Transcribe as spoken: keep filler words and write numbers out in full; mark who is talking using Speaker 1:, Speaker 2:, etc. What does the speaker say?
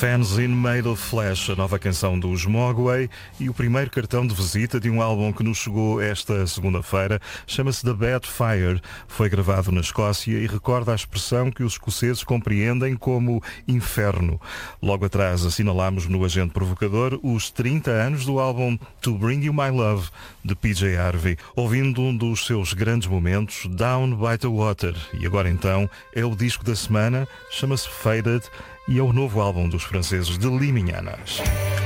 Speaker 1: Fanzine Made of Flesh, a nova canção dos Mogwai e o primeiro cartão de visita de um álbum que nos chegou esta segunda-feira. Chama-se The Bad Fire. Foi gravado na Escócia e recorda a expressão que os escoceses compreendem como inferno. Logo atrás assinalámos no Agente Provocador os trinta anos do álbum To Bring You My Love, de P J Harvey, ouvindo um dos seus grandes momentos, Down by the Water. E agora então é o disco da semana, chama-se Faded e é o novo álbum dos franceses de Limiñanas.